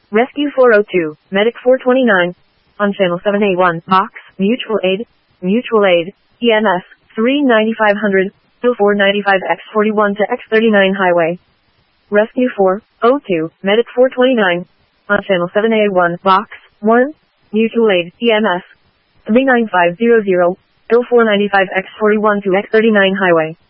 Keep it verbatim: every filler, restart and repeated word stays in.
Rescue four oh two, Medic four twenty-nine. On Channel seven A one, Box, Mutual Aid, Mutual Aid, E M S, three ninety-five hundred, Hill four ninety-five X forty-one to X thirty-nine Highway. Rescue four oh two, Medic four twenty-nine. On Channel seven A one, Box, one, Mutual Aid, E M S, three nine five hundred, Hill four ninety-five X forty-one to X thirty-nine Highway.